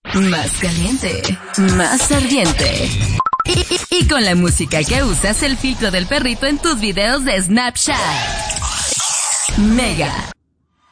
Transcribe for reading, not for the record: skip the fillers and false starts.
más caliente, más ardiente. Y con la música que usas, el filtro del perrito en tus videos de Snapchat. Mega